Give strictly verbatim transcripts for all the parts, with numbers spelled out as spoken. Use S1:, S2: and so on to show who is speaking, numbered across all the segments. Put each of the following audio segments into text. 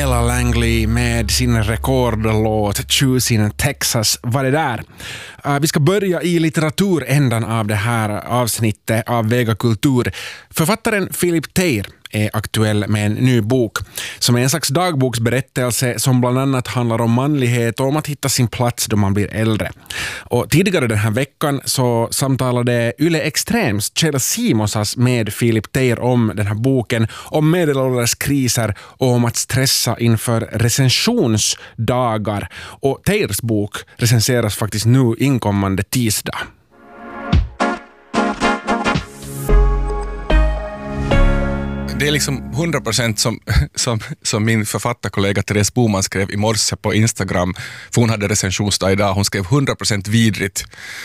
S1: Ella Langley med sin rekordlåt Choose in Texas var det där. Uh, vi ska börja i litteraturändan av det här avsnittet av Vega Kultur. Författaren Philip Teir är aktuell med en ny bok som är en slags dagboksberättelse som bland annat handlar om manlighet och om att hitta sin plats då man blir äldre. Och tidigare den här veckan så samtalade Yle Extrems Kjell Simonsas med Philip Teir om den här boken, om medelålders kriser och om att stressa inför recensionsdagar. Och Teirs bok recenseras faktiskt nu inkommande tisdag.
S2: Det är liksom hundra procent som, som, som min författarkollega Therese Boman skrev i morse på Instagram, för hon hade recensionsdag idag. Hon skrev hundra procent vidrigt.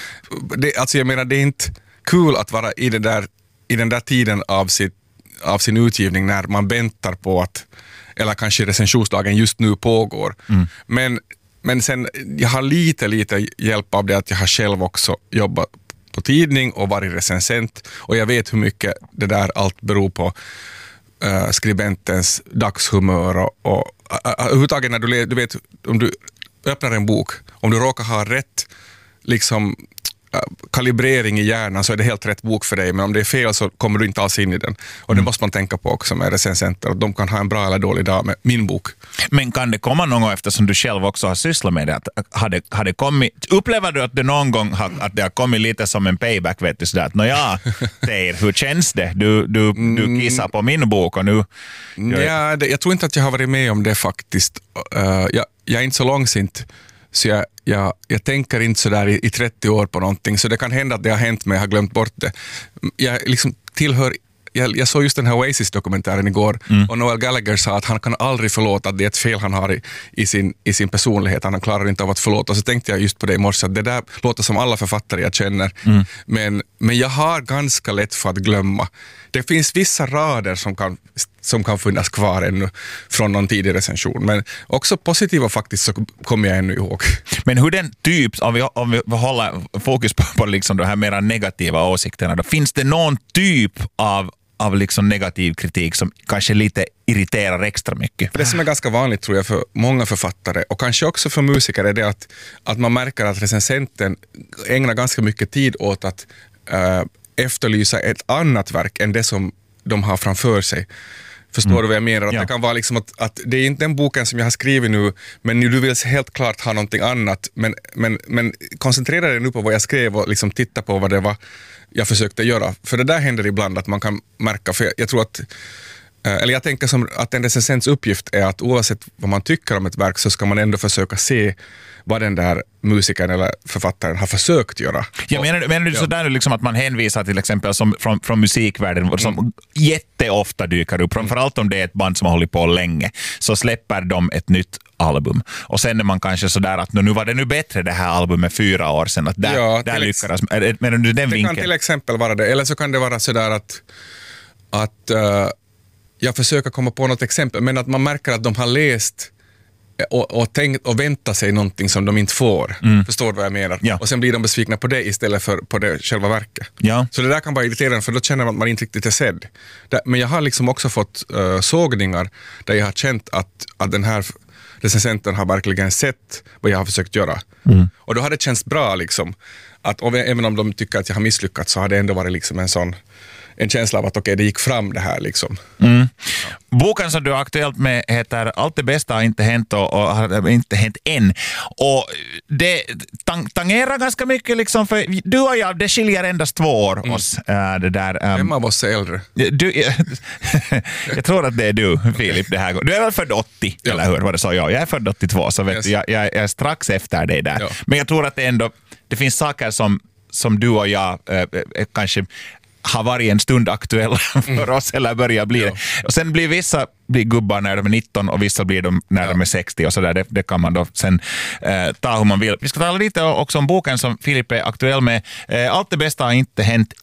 S2: Det, alltså jag menar, det är inte kul att vara i, det där, i den där tiden av, sitt, av sin utgivning när man väntar på att, eller kanske recensionsdagen just nu pågår. Mm. Men, men sen, jag har lite, lite hjälp av det att jag har själv också jobbat på tidning och varit recensent, och jag vet hur mycket det där allt beror på uh, skribentens dagshumör och, och uh, överhuvudtaget när du, du vet, om du öppnar en bok, om du råkar ha rätt liksom uh, kalibrering i hjärnan så är det helt rätt bok för dig, men om det är fel så kommer du inte alls in i den, och mm. det måste man tänka på också med recensenter, att de kan ha en bra eller dålig dag med min bok.
S3: Men kan det komma någon gång, eftersom du själv också har sysslat med det, att har det, har det kommit, upplever du att det någon gång har, att det har kommit lite som en payback, vet du, sådär att nåja, Teir, hur känns det? Du, du, du kissar på min bok och nu...
S2: Ja, det, jag tror inte att jag har varit med om det faktiskt. Uh, jag, jag är inte så långsint, så jag, jag, jag tänker inte så där i, i trettio år på någonting, så det kan hända att det har hänt men jag har glömt bort det. Jag liksom tillhör Jag, jag såg just den här Oasis-dokumentären igår, mm. och Noel Gallagher sa att han kan aldrig förlåta att det är ett fel han har i, i, sin, i sin personlighet. Han klarar inte av att förlåta. Och så tänkte jag just på det i morse, att det där låter som alla författare jag känner. Mm. Men, men jag har ganska lätt för att glömma. Det finns vissa rader som kan, som kan finnas kvar ännu från någon tidig recension. Men också positiva faktiskt så kommer jag ännu ihåg.
S3: Men hur den typ, om vi, om vi håller fokus på, på liksom de här mera negativa åsikterna, då finns det någon typ av av liksom negativ kritik som kanske lite irriterar extra mycket?
S2: Det som är ganska vanligt tror jag för många författare och kanske också för musiker är det att, att man märker att recensenten ägnar ganska mycket tid åt att äh, efterlysa ett annat verk än det som de har framför sig. Förstår mm. du vad jag menar? Att ja. Det kan vara liksom att, att det är inte den boken som jag har skrivit nu, men du vill helt klart ha någonting annat, men, men, men koncentrera dig nu på vad jag skrev och liksom titta på vad det var jag försökte göra. För det där händer ibland att man kan märka, för jag, jag tror att eller jag tänker som att en recensents uppgift är att oavsett vad man tycker om ett verk så ska man ändå försöka se vad den där musikern eller författaren har försökt göra.
S3: Ja, menar, menar du ja. sådär liksom att man hänvisar till exempel som från, från musikvärlden som mm. jätteofta dyker upp, framförallt om det är ett band som har hållit på länge, så släpper de ett nytt album. Och sen är man kanske sådär att nu var det nu bättre det här albumet fyra år sedan, att där, ja, där lyckades. Menar du den
S2: det
S3: vinkeln?
S2: Kan till exempel vara det, eller så kan det vara sådär att att uh, jag försöker komma på något exempel, men att man märker att de har läst och, och tänkt och väntat sig någonting som de inte får. Mm. Förstår du vad jag menar? Ja. Och sen blir de besvikna på det istället för på det själva verket. Ja. Så det där kan vara irriterande, för då känner man att man inte riktigt är sedd. Men jag har liksom också fått uh, sågningar där jag har känt att, att den här recensenten har verkligen sett vad jag har försökt göra. Mm. Och då har det känts bra liksom, att och även om de tycker att jag har misslyckats så har det ändå varit liksom en sån en känsla av att okej, okay, det gick fram det här liksom.
S3: Mm. Ja. Boken som du är aktuellt med heter Allt det bästa har inte hänt och, och har inte hänt än. Och det tang- tangerar ganska mycket liksom, för du och jag, det skiljer endast två år mm. oss. Äh, det där, um,
S2: Vem av oss är äldre?
S3: Du, jag tror att det är du, Filip. Det här. Du är väl född åttio, ja. Eller hur? Var det så? Ja, jag är född åttiotvå, så vet yes. du, jag, jag, jag är strax efter dig där. Ja. Men jag tror att det ändå, det finns saker som, som du och jag äh, kanske har varit en stund aktuella för oss, eller börjar bli det. Ja. Och sen blir vissa blir gubbar när de är nitton och vissa blir de när ja. de är sextio och sådär. Det, det kan man då sen eh, ta hur man vill. Vi ska tala lite också om boken som Filip är aktuell med. Eh, Allt det bästa har inte hänt